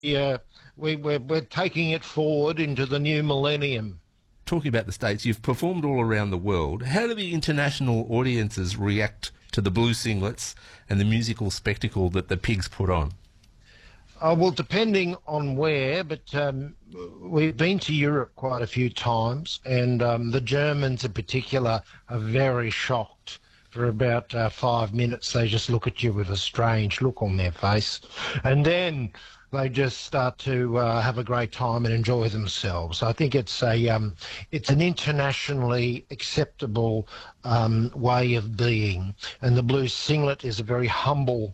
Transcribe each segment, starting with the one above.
we're taking it forward into the new millennium. Talking about the States, you've performed all around the world. How do the international audiences react to the Blue Singlets and the musical spectacle that the Pigs put on? Well, depending on where, but we've been to Europe quite a few times, and the Germans in particular are very shocked. For about 5 minutes, they just look at you with a strange look on their face, and then they just start to have a great time and enjoy themselves. I think it's an internationally acceptable way of being, and the blue singlet is a very humble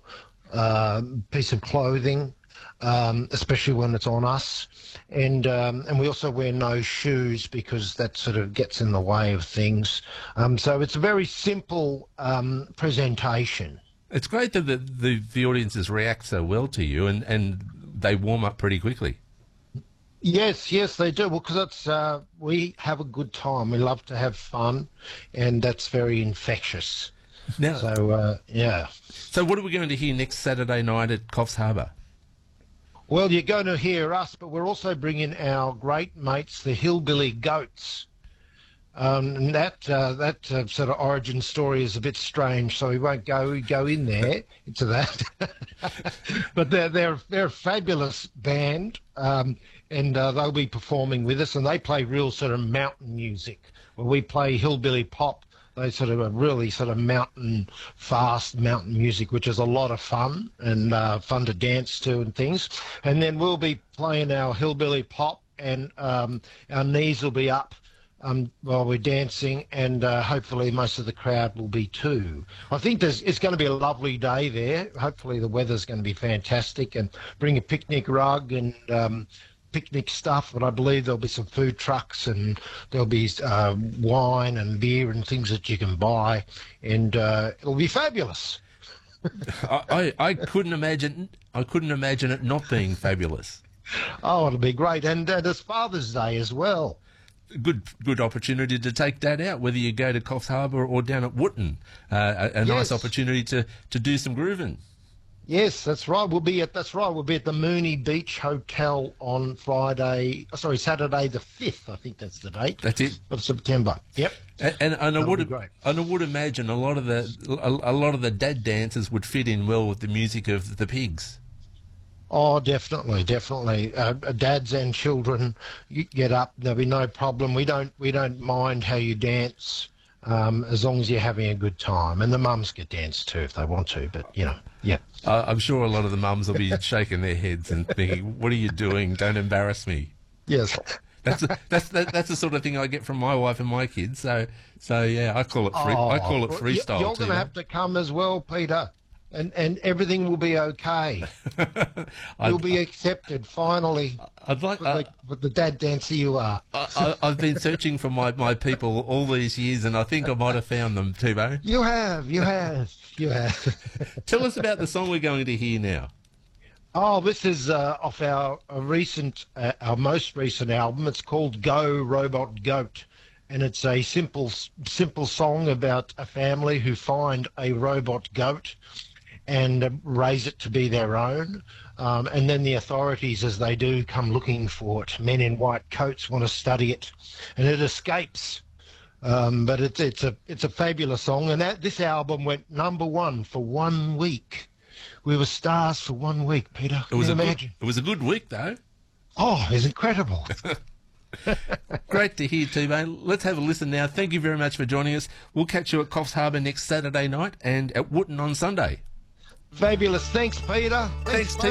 piece of clothing, especially when it's on us, and we also wear no shoes because that sort of gets in the way of things. So it's a very simple presentation. It's great that the audiences react so well to you, and they warm up pretty quickly. Yes, they do. Well, because we have a good time. We love to have fun, and that's very infectious. Now, yeah. So what are we going to hear next Saturday night at Coffs Harbour? Well, you're going to hear us, but we're also bringing our great mates, the Hillbilly Goats. And that sort of origin story is a bit strange, so we won't go in there into that. But they're a fabulous band, and they'll be performing with us, and they play real sort of mountain music. When we play hillbilly pop, they sort of are really sort of fast mountain music, which is a lot of fun and fun to dance to and things. And then we'll be playing our hillbilly pop, and our knees will be up while we're dancing, and hopefully most of the crowd will be too. I think it's going to be a lovely day there. Hopefully the weather's going to be fantastic, and bring a picnic rug and picnic stuff, but I believe there'll be some food trucks, and there'll be wine and beer and things that you can buy, and it'll be fabulous. I couldn't imagine it not being fabulous. Oh, it'll be great, and it's Father's Day as well. Good opportunity to take Dad out, whether you go to Coffs Harbour or down at Wootton. A nice opportunity to do some grooving. Yes, that's right. We'll be at the Mooney Beach Hotel on Saturday the 5th. I think that's the date. That's it. Of September. Yep. And I would imagine a lot of the dad dances would fit in well with the music of the Pigs. Oh, definitely. Dads and children, you get up, there'll be no problem. We don't mind how you dance, as long as you're having a good time. And the mums get dance too if they want to, but yeah. I'm sure a lot of the mums will be shaking their heads and thinking, "What are you doing? Don't embarrass me." Yes. That's the sort of thing I get from my wife and my kids. So yeah, I call it freestyle. You're going to have to come as well, Peter. And everything will be okay. You'll be accepted finally. I'd like with the dad dancer you are. I've been searching for my people all these years, and I think I might have found them, Tubbo. You have. Tell us about the song we're going to hear now. Oh, this is off our most recent album. It's called Go Robot Goat, and it's a simple song about a family who find a robot goat and raise it to be their own. And then the authorities, as they do, come looking for it. Men in white coats want to study it, and it escapes. But it's a fabulous song, and this album went #1 for 1 week. We were stars for 1 week, Peter. It was a good week, though. Oh, it was incredible. Great to hear, T-Bone. Let's have a listen now. Thank you very much for joining us. We'll catch you at Coffs Harbour next Saturday night and at Wootton on Sunday. Fabulous. Thanks, Peter. Thanks,